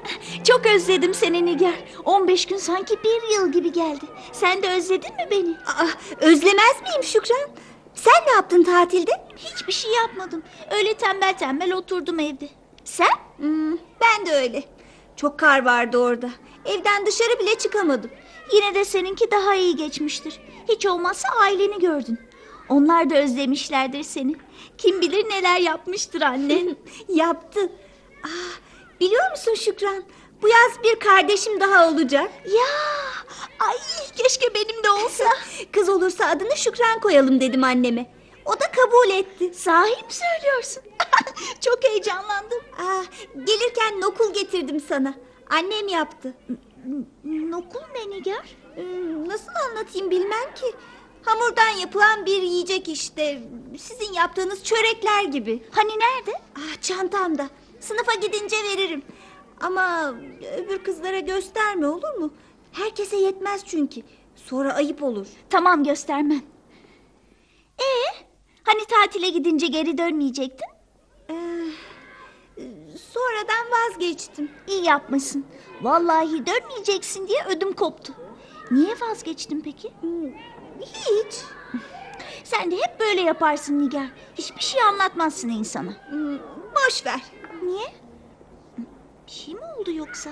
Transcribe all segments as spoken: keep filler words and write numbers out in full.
Çok özledim seni Nigar. on beş gün sanki bir yıl gibi geldi. Sen de özledin mi beni? Aa, özlemez miyim Şükran? Sen ne yaptın tatilde? Hiçbir şey yapmadım. Öyle tembel tembel oturdum evde. Sen? Hmm, ben de öyle. Çok kar vardı orada. Evden dışarı bile çıkamadım. Yine de seninki daha iyi geçmiştir. Hiç olmazsa aileni gördün. Onlar da özlemişlerdir seni. Kim bilir neler yapmıştır annen. Yaptı. Aa, biliyor musun Şükran? Bu yaz bir kardeşim daha olacak. Ya, ay keşke benim de olsa. Kız olursa adını Şükran koyalım dedim anneme. O da kabul etti. Sahi mi söylüyorsun? Çok heyecanlandım. Aa, gelirken nokul getirdim sana. Annem yaptı. Nokul ne Nigar? Hmm, nasıl anlatayım bilmem ki. Hamurdan yapılan bir yiyecek işte. Sizin yaptığınız çörekler gibi. Hani nerede? Ah, çantamda. Sınıfa gidince veririm. Ama öbür kızlara gösterme, olur mu? Herkese yetmez çünkü. Sonra ayıp olur. Tamam, göstermem. Ee, hani tatile gidince geri dönmeyecektin? Ee, sonradan vazgeçtim. İyi yapmışsın. Vallahi dönmeyeceksin diye ödüm koptu. Niye vazgeçtin peki? Hmm, hiç. Sen de hep böyle yaparsın Nigar. Hiçbir şey anlatmazsın insana. Hmm, boş ver. Niye? Bir şey mi oldu yoksa?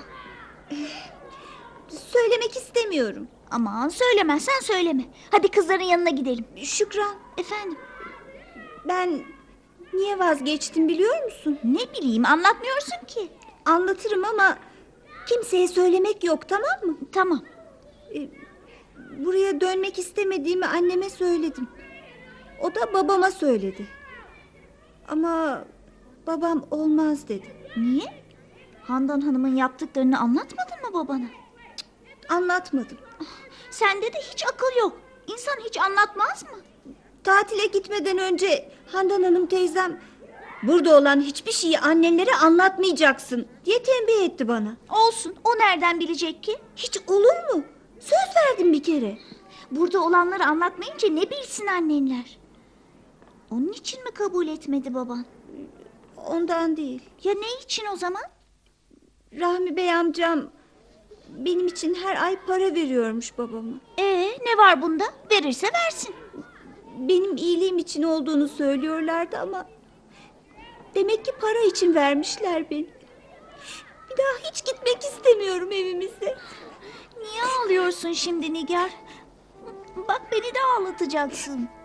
Söylemek istemiyorum. Aman söylemezsen söyleme. Hadi kızların yanına gidelim. Şükran, Efendim? ben niye vazgeçtim biliyor musun? Ne bileyim, anlatmıyorsun ki. Anlatırım ama kimseye söylemek yok, tamam mı? Tamam. Ee, buraya dönmek istemediğimi anneme söyledim. O da babama söyledi. Ama babam olmaz dedi. Niye? Handan Hanım'ın yaptıklarını anlatmadın mı babana? Anlatmadım. Sende de hiç akıl yok. İnsan hiç anlatmaz mı? Tatile gitmeden önce Handan Hanım teyzem burada olan hiçbir şeyi annelere anlatmayacaksın diye tembih etti bana. Olsun, o nereden bilecek ki? Hiç olur mu? Söz verdim bir kere. Burada olanları anlatmayınca ne bilsin annenler? Onun için mi kabul etmedi baban? Ondan değil. Ya ne için o zaman? Rahmi Bey amcam benim için her ay para veriyormuş babama. Ee, ne var bunda? Verirse versin. Benim iyiliğim için olduğunu söylüyorlardı ama demek ki para için vermişler beni. Bir daha hiç gitmek istemiyorum evimize. Niye ağlıyorsun şimdi Nigar? Bak beni de ağlatacaksın.